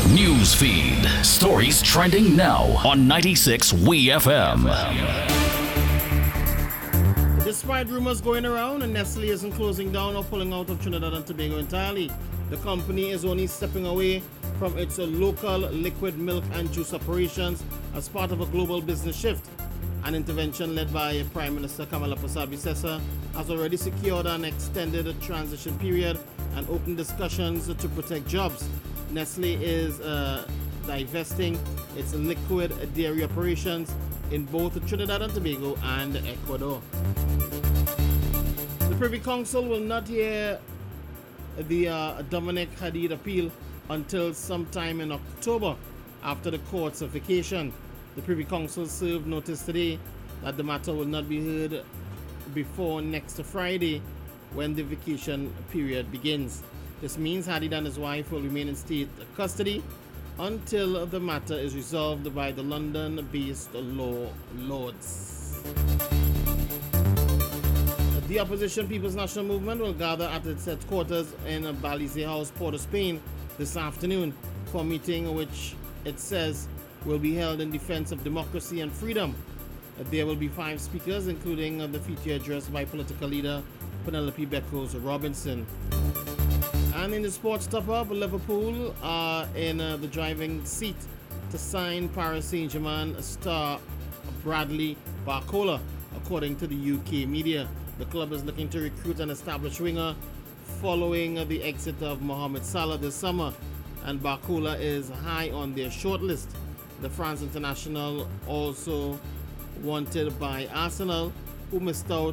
News feed. Stories trending now on 96 WeFM. Despite rumors going around, Nestle isn't closing down or pulling out of Trinidad and Tobago entirely. The company is only stepping away from its local liquid milk and juice operations as part of a global business shift. An intervention led by Prime Minister Kamala Persad-Bissessar has already secured an extended transition period and open discussions to protect jobs. Nestle is divesting its liquid dairy operations in both Trinidad and Tobago and Ecuador. The Privy Council will not hear the Dominic Hadid appeal until sometime in October after the court's vacation. The Privy Council served notice today that the matter will not be heard before next Friday when the vacation period begins. This means Hadid and his wife will remain in state custody until the matter is resolved by the London-based law lords. The opposition People's National Movement will gather at its headquarters in Balize House, Port of Spain this afternoon for a meeting which it says will be held in defense of democracy and freedom. There will be 5 speakers, including the feature address by political leader Penelope Beckles-Robinson. And in the sports top-up, Liverpool are in the driving seat to sign Paris Saint-Germain star Bradley Barcola, according to the UK media. The club is looking to recruit an established winger following the exit of Mohamed Salah this summer, and Barcola is high on their shortlist. The France international also wanted by Arsenal, who missed out